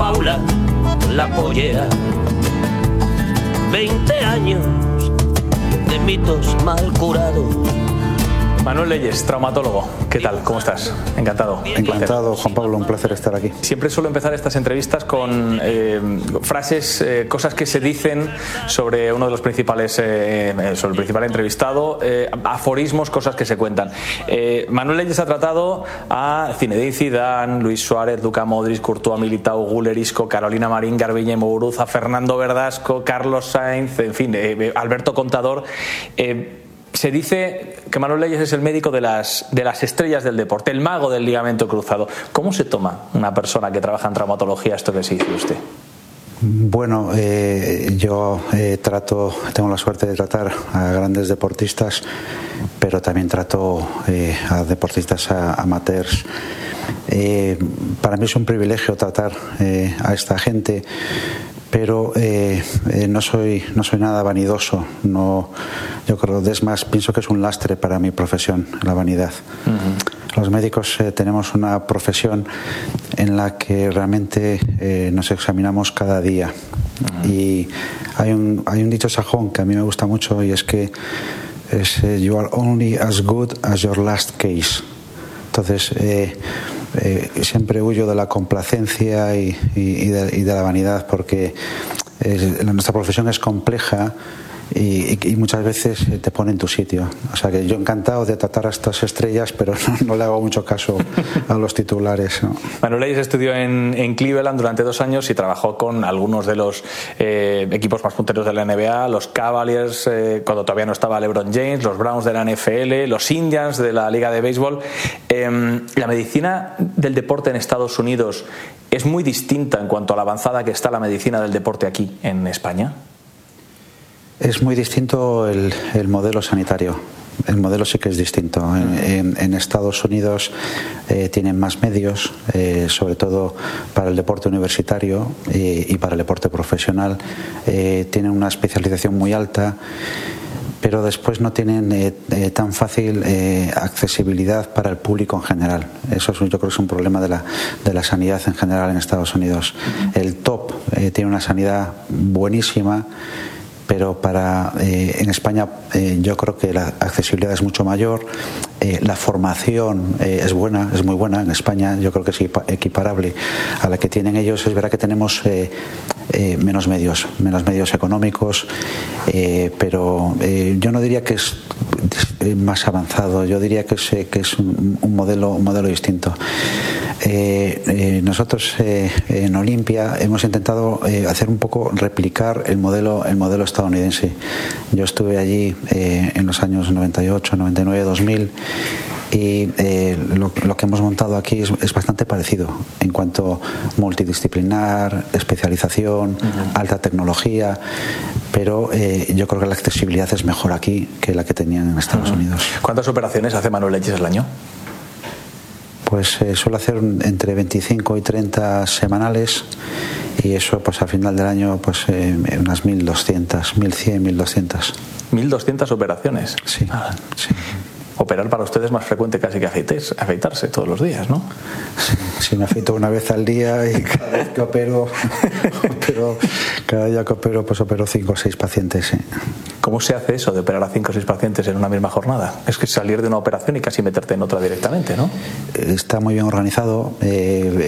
Paula, la pollera. 20 años de mitos mal curados. Manuel Leyes, traumatólogo. ¿Qué tal? ¿Cómo estás? Encantado. Encantado, Juan Pablo, un placer estar aquí. Siempre suelo empezar estas entrevistas con frases, cosas que se dicen sobre uno de los principales, sobre el principal entrevistado, aforismos, cosas que se cuentan. Manuel Leyes ha tratado a Zinedine Zidane, Luis Suárez, Luka Modric, Courtois, Militao, Güler, Isco, Carolina Marín, Garbiñe Muguruza, Fernando Verdasco, Carlos Sainz, en fin, Alberto Contador. Se dice que Manuel Leyes es el médico de las estrellas del deporte, el mago del ligamento cruzado. ¿Cómo se toma una persona que trabaja en traumatología esto que se dice usted? Bueno, yo tengo la suerte de tratar a grandes deportistas, pero también trato a deportistas amateurs. Para mí es un privilegio tratar a esta gente, pero no soy nada vanidoso. Yo creo, es más, pienso que es un lastre para mi profesión, la vanidad. Uh-huh. Los médicos tenemos una profesión en la que realmente nos examinamos cada día. Uh-huh. Y hay un dicho sajón que a mí me gusta mucho, y es que you are only as good as your last case. Entonces siempre huyo de la complacencia y de la vanidad, porque nuestra profesión es compleja y muchas veces te pone en tu sitio. O sea que yo encantado de tratar a estas estrellas, pero no le hago mucho caso a los titulares, ¿no? Manuel Leyes estudió en Cleveland durante 2 años y trabajó con algunos de los equipos más punteros de la NBA, los Cavaliers, cuando todavía no estaba LeBron James, los Browns de la NFL, los Indians de la Liga de Béisbol. La medicina del deporte en Estados Unidos es muy distinta en cuanto a la avanzada que está la medicina del deporte aquí en España. Es muy distinto el modelo sanitario. El modelo sí que es distinto. En Estados Unidos tienen más medios, sobre todo para el deporte universitario y para el deporte profesional. Tienen una especialización muy alta, pero después no tienen tan fácil accesibilidad para el público en general. Eso yo creo que es un problema de la sanidad en general en Estados Unidos. El top tiene una sanidad buenísima, pero en España yo creo que la accesibilidad es mucho mayor, la formación es muy buena en España, yo creo que es equiparable a la que tienen ellos. Es verdad que tenemos menos medios económicos, pero yo no diría que es más avanzado, yo diría que es un modelo distinto. Nosotros en Olimpia hemos intentado hacer un poco replicar el modelo estadounidense. Yo estuve allí en los años 98, 99, 2000 y lo que hemos montado aquí es bastante parecido en cuanto multidisciplinar, especialización, alta tecnología, pero yo creo que la accesibilidad es mejor aquí que la que tenían en Estados Unidos. ¿Cuántas operaciones hace Manuel Leyes al año? Pues suelo hacer entre 25 y 30 semanales, y eso pues al final del año pues unas 1.200, 1.100, 1.200. 1.200 operaciones. Sí, sí. Operar para ustedes es más frecuente casi que afeitarse todos los días, ¿no? Sí, me afeito una vez al día y cada vez que opero, cada día que opero, pues opero 5 o 6 pacientes. Sí. ¿Cómo se hace eso de operar a 5 o 6 pacientes en una misma jornada? Es que salir de una operación y casi meterte en otra directamente, ¿no? Está muy bien organizado.